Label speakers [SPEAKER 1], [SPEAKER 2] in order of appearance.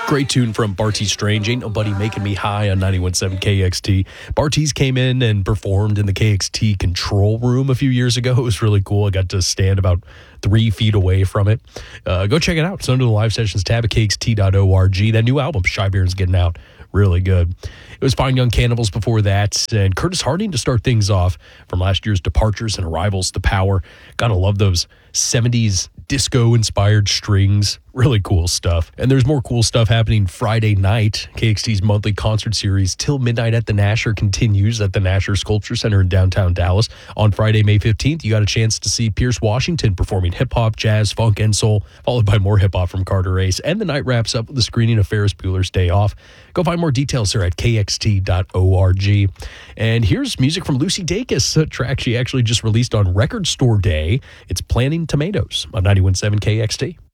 [SPEAKER 1] Great tune from Bartees Strange, Ain't Nobody Making Me High on 91.7 KXT. Bartees came in and performed in the KXT control room a few years ago. It was really cool. I got to stand about 3 feet away from it. Go check it out. It's under the live sessions tab at kxt.org. That new album, Shy Bear's getting out. Really good. It was Fine Young Cannibals before that, and Curtis Harding to start things off from last year's Departures and Arrivals to Power. Gotta love those 70s disco-inspired strings. Really cool stuff. And there's more cool stuff happening Friday night. KXT's monthly concert series, Till Midnight at the Nasher, continues at the Nasher Sculpture Center in downtown Dallas. On Friday, May 15th, you got a chance to see Pierce Washington performing hip-hop, jazz, funk, and soul, followed by more hip-hop from Carter Ace. And the night wraps up with a screening of Ferris Bueller's Day Off. Go find more details there at kxt.org. And here's music from Lucy Dacus, a track she actually just released on Record Store Day. It's Planting Tomatoes on 91.7 KXT.